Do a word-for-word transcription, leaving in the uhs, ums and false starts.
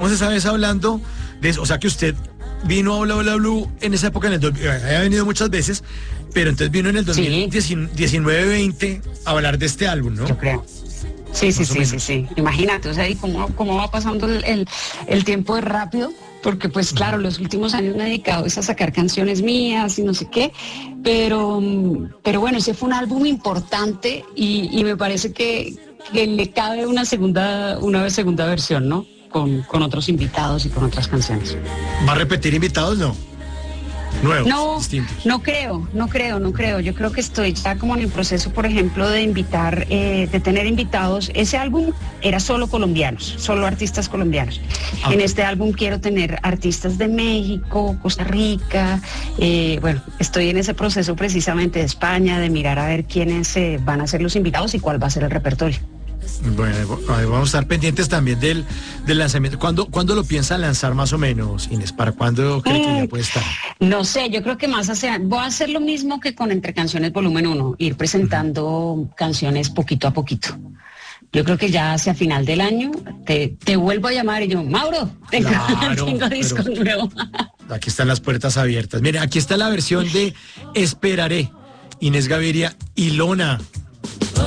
estamos esa vez hablando de eso, o sea que usted vino a Hola Hola Blue en esa época, en el, había venido muchas veces, pero entonces vino en el dos mil diecinueve veinte a hablar de este álbum, ¿no? Yo creo. Sí, sí, Más o sí, menos. sí, sí. Imagínate, o sea, y cómo, cómo va pasando el, el, el tiempo de rápido, porque pues claro, los últimos años me he dedicado es a sacar canciones mías y no sé qué, pero, pero bueno, ese fue un álbum importante y, y me parece que, que le cabe una segunda, una segunda versión, ¿no? Con, con otros invitados y con otras canciones. ¿Va a repetir invitados? No. Nuevos, No, distintos. no creo, no creo, no creo. Yo creo que estoy ya como en el proceso, por ejemplo, de invitar, eh, de tener invitados. Ese álbum era solo colombianos, solo artistas colombianos. Ah. En este álbum quiero tener artistas de México, Costa Rica. Eh, bueno, estoy en ese proceso precisamente de España, de mirar a ver quiénes eh, van a ser los invitados y cuál va a ser el repertorio. Bueno, vamos a estar pendientes también del, del lanzamiento. ¿Cuándo, ¿Cuándo lo piensa lanzar más o menos, Inés? ¿Para cuándo cree que ya puede estar? No sé, yo creo que más hacia, voy a hacer lo mismo que con Entre Canciones Volumen uno, ir presentando uh-huh. canciones poquito a poquito. Yo creo que ya hacia final del año te, te vuelvo a llamar y yo, Mauro, tengo, claro, tengo disco pero nuevo. Aquí están las puertas abiertas. Mire, aquí está la versión de Esperaré. Inés Gaviria y Lona.